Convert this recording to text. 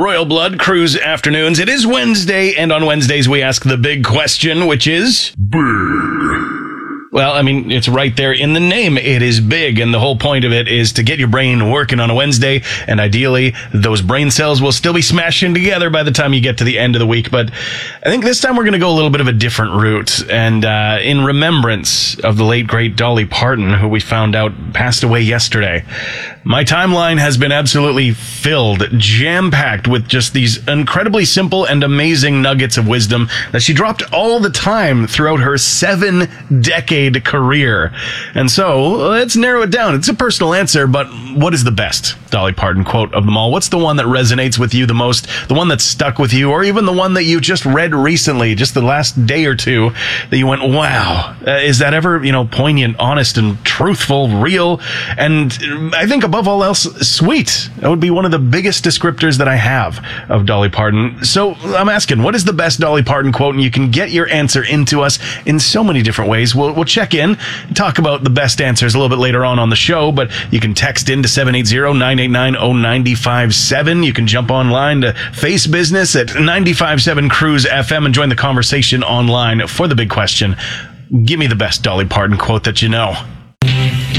Royal Blood Cruise Afternoons. It is Wednesday, and on Wednesdays we ask the big question, which is... Big. Well, I mean, it's right there in the name. It is big, and the whole point of it is to get your brain working on a Wednesday, and ideally, those brain cells will still be smashing together by the time you get to the end of the week. But I think this time we're going to go a little bit of a different route, and in remembrance of the late, great Dolly Parton, who we found out passed away yesterday. My timeline has been absolutely filled, jam-packed with just these incredibly simple and amazing nuggets of wisdom that she dropped all the time throughout her 7-decade career. And so, let's narrow it down. It's a personal answer, but what is the best Dolly Parton quote of them all? What's the one that resonates with you the most? The one that stuck with you, or even the one that you just read recently, just the last day or two, that you went, wow, is that ever, poignant, honest, and truthful, real? And I think above all else, sweet. That would be one of the biggest descriptors that I have of Dolly Parton. So I'm asking, what is the best Dolly Parton quote? And you can get your answer into us in so many different ways. We'll check in, talk about the best answers a little bit later on the show, but you can text in to 780-989-0957. You can jump online to Face Business at 95.7 Cruise FM and join the conversation online for the big question. Give me the best Dolly Parton quote that you know.